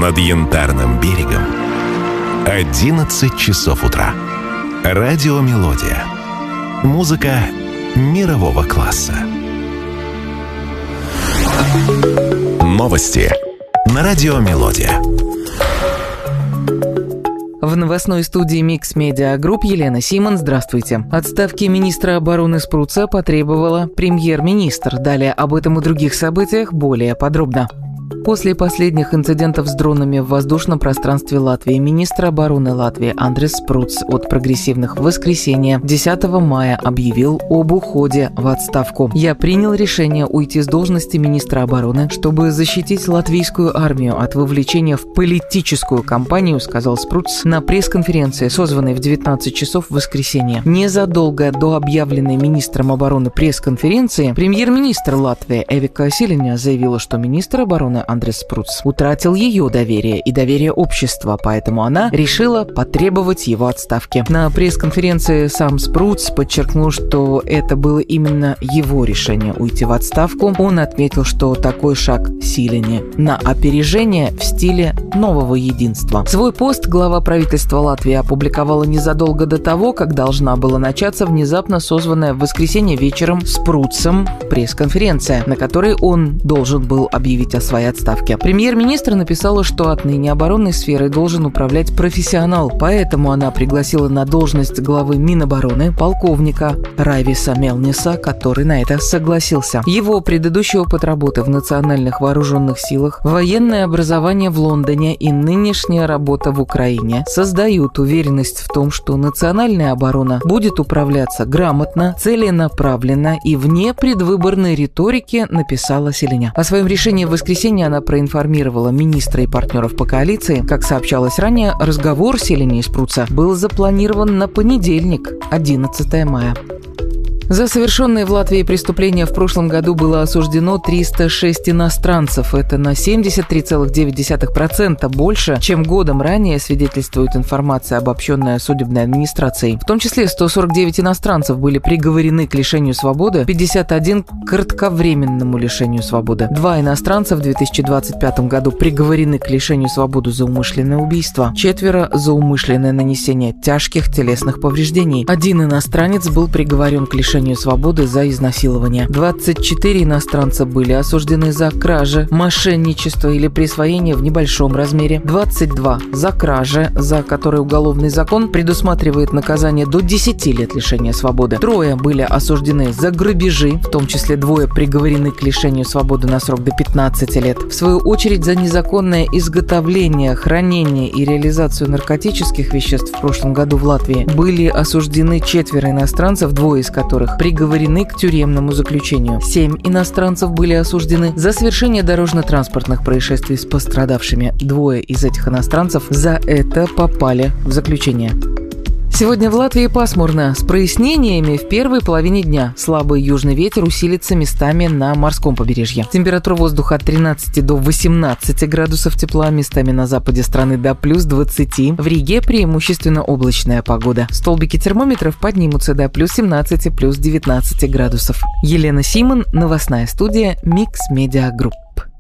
над Янтарным берегом 11 часов утра. Радио «Мелодия». Музыка мирового класса. Новости на радио «Мелодия». В новостной студии Mix Media Group Елена Симон. Здравствуйте. Отставки министра обороны Спруца потребовала премьер-министр. Далее об этом и других событиях более подробно. После последних инцидентов с дронами в воздушном пространстве Латвии министр обороны Латвии Андрис Спруц от прогрессивных в воскресенье 10 мая объявил об уходе в отставку. «Я принял решение уйти с должности министра обороны, чтобы защитить латвийскую армию от вовлечения в политическую кампанию», сказал Спруц на пресс-конференции, созванной в 19 часов в воскресенье. Незадолго до объявленной министром обороны пресс-конференции премьер-министр Латвии Эвика Силиня заявила, что министр обороны Андрис Спруц утратил ее доверие и доверие общества, поэтому она решила потребовать его отставки. На пресс-конференции сам Спруц подчеркнул, что это было именно его решение уйти в отставку. Он отметил, что такой шаг Силине на опережение в стиле нового единства. Свой пост глава правительства Латвии опубликовала незадолго до того, как должна была начаться внезапно созванная в воскресенье вечером Спруцем пресс-конференция, на которой он должен был объявить о своей отставке. Премьер-министр написала, что отныне оборонной сферой должен управлять профессионал, поэтому она пригласила на должность главы Минобороны полковника Райвиса Мелниса, который на это согласился. Его предыдущий опыт работы в национальных вооруженных силах, военное образование в Лондоне и нынешняя работа в Украине создают уверенность в том, что национальная оборона будет управляться грамотно, целенаправленно и вне предвыборной риторики, написала Силиня. О своем решении в воскресенье она проинформировала министра и партнеров по коалиции. Как сообщалось ранее, разговор Силини и Спруца был запланирован на понедельник, 11 мая. За совершенные в Латвии преступления в прошлом году было осуждено 306 иностранцев. Это на 73,9% больше, чем годом ранее, свидетельствует информация, обобщенная судебной администрацией. В том числе 149 иностранцев были приговорены к лишению свободы, 51 – к кратковременному лишению свободы. 2 иностранца в 2025 году приговорены к лишению свободы за умышленное убийство, 4 – за умышленное нанесение тяжких телесных повреждений. 1 иностранец был приговорен к лишению свободы за изнасилование. 24 иностранца были осуждены за кражи, мошенничество или присвоение в небольшом размере. 22 за кражи, за которые уголовный закон предусматривает наказание до 10 лет лишения свободы. 3 были осуждены за грабежи, в том числе 2 приговорены к лишению свободы на срок до 15 лет. В свою очередь, за незаконное изготовление, хранение и реализацию наркотических веществ в прошлом году в Латвии были осуждены 4 иностранцев, 2 из которых приговорены к тюремному заключению. 7 иностранцев были осуждены за совершение дорожно-транспортных происшествий с пострадавшими. 2 из этих иностранцев за это попали в заключение. Сегодня в Латвии пасмурно, с прояснениями в первой половине дня. Слабый южный ветер усилится местами на морском побережье. Температура воздуха от 13 до 18 градусов тепла, местами на западе страны до плюс 20. В Риге преимущественно облачная погода. Столбики термометров поднимутся до плюс 17, плюс 19 градусов. Елена Симон, новостная студия Mix Media Group.